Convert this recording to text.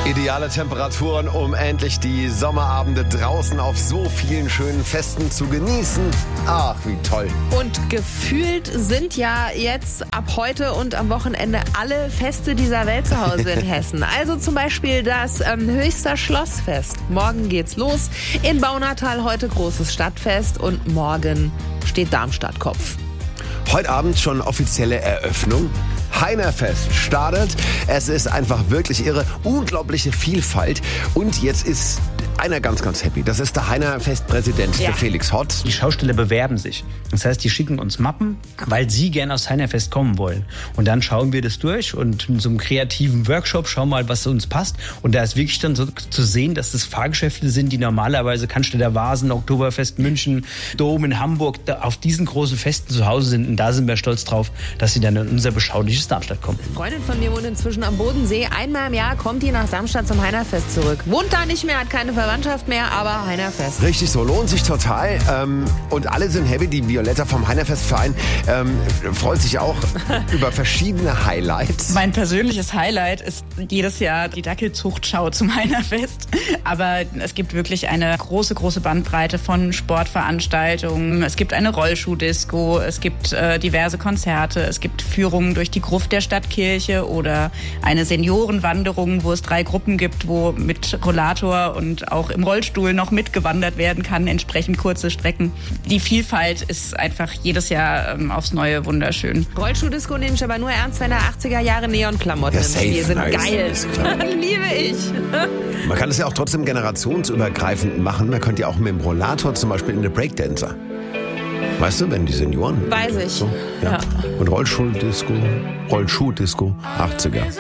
Ideale Temperaturen, um endlich die Sommerabende draußen auf so vielen schönen Festen zu genießen. Ach, wie toll. Und gefühlt sind ja jetzt ab heute und am Wochenende alle Feste dieser Welt zu Hause in Hessen. Also zum Beispiel das Höchster Schlossfest. Morgen geht's los. In Baunatal heute großes Stadtfest und morgen steht Darmstadt Kopf. Heute Abend schon offizielle Eröffnung. Heinerfest startet. Es ist einfach wirklich irre. Unglaubliche Vielfalt. Und jetzt ist einer ganz, ganz happy. Das ist der Heinerfest-Präsident, der Felix Hott. Die Schausteller bewerben sich. Das heißt, die schicken uns Mappen, weil sie gerne aus Heinerfest kommen wollen. Und dann schauen wir das durch und in so einem kreativen Workshop schauen mal, was zu uns passt. Und da ist wirklich dann so zu sehen, dass das Fahrgeschäfte sind, die normalerweise Cannstatter Vasen, Oktoberfest München, Dom in Hamburg auf diesen großen Festen zu Hause sind. Und da sind wir stolz drauf, dass sie dann in unser beschauliches Darmstadt kommen. Eine Freundin von mir wohnt inzwischen am Bodensee. Einmal im Jahr kommt die nach Darmstadt zum Heinerfest zurück. Wohnt da nicht mehr, hat keine Verwandtschaft mehr, aber Heinerfest. Richtig so, lohnt sich total. Und alle sind happy. Die Violetta vom Heinerfestverein freut sich auch über verschiedene Highlights. Mein persönliches Highlight ist jedes Jahr die Dackelzuchtschau zum Heinerfest. Aber es gibt wirklich eine große, große Bandbreite von Sportveranstaltungen. Es gibt eine Rollschuhdisco, es gibt diverse Konzerte, es gibt Führungen durch die Gruft der Stadtkirche oder eine Seniorenwanderung, wo es 3 Gruppen gibt, wo mit Rollator und auch im Rollstuhl noch mitgewandert werden kann, entsprechend kurze Strecken. Die Vielfalt ist einfach jedes Jahr aufs Neue wunderschön. Rollschuhdisco nehme ich aber nur ernst, wenn da 80er Jahre Neonklamotten im Spiel sind. Geil. Liebe ich. Man kann es ja auch trotzdem generationsübergreifend machen. Man könnte ja auch mit dem Rollator zum Beispiel in eine Breakdancer. Weißt du, wenn die Senioren... Weiß ich. So, ja. Und Rollschuhdisco, 80er.